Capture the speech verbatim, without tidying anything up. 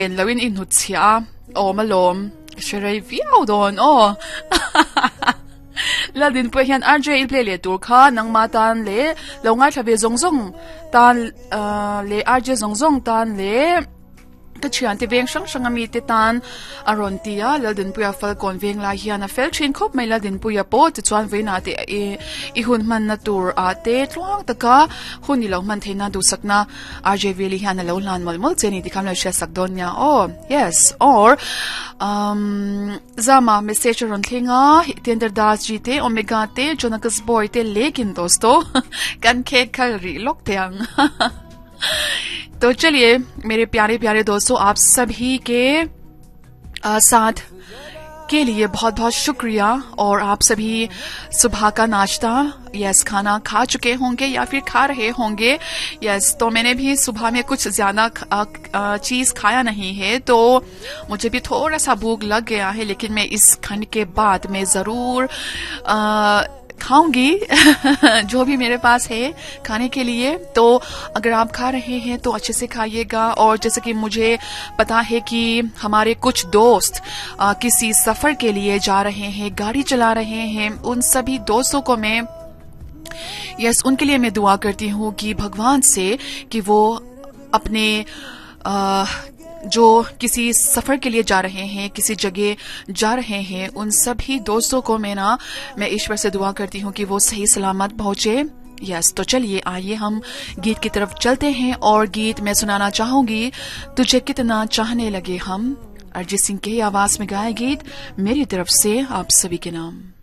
En lawin in hutsia o malom shirai viaw don o ladin po hian R J play le tur kha nang ma tan le longa thabe zong zong tan le R J zong zong tan le ta chian te veng sang sang ami te tan aron tia ladin puya fal kon veng la hian a fel thin khop mai ladin puya po te chuan veina te e i hun man na tur a te tluang taka huni lo man theina du sakna R J veli hian lo lan mol mol cheni dikham la sha sak don nya oh yes or um zama message ron thinga tender das ji te omega te jonakas boy te lekin dosto kan ke khal ri lok teang तो चलिए मेरे प्यारे प्यारे दोस्तों आप सभी के आ, साथ के लिए बहुत बहुत शुक्रिया और आप सभी सुबह का नाश्ता यस खाना खा चुके होंगे या फिर खा रहे होंगे यस तो मैंने भी सुबह में कुछ ज्यादा चीज खाया नहीं है तो मुझे भी थोड़ा सा भूख लग गया है लेकिन मैं इस खंड के बाद मैं जरूर आ, खाऊंगी जो भी मेरे पास है खाने के लिए तो अगर आप खा रहे हैं तो अच्छे से खाइएगा और जैसे कि मुझे पता है कि हमारे कुछ दोस्त आ, किसी सफर के लिए जा रहे हैं गाड़ी चला रहे हैं उन सभी दोस्तों को मैं यस उनके लिए मैं दुआ करती हूँ कि भगवान से कि वो अपने आ, जो किसी सफर के लिए जा रहे हैं किसी जगह जा रहे हैं उन सभी दोस्तों को मैं ना मैं ईश्वर से दुआ करती हूँ कि वो सही सलामत पहुंचे यस तो चलिए आइए हम गीत की तरफ चलते हैं और गीत मैं सुनाना चाहूंगी तुझे कितना चाहने लगे हम अरिजीत सिंह की आवाज में गाया गीत मेरी तरफ से आप सभी के नाम